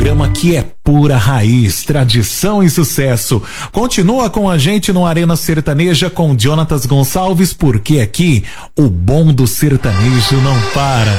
programa que é pura raiz, tradição e sucesso. Continua com a gente no Arena Sertaneja com Jonatas Gonçalves, porque aqui o bom do sertanejo não para.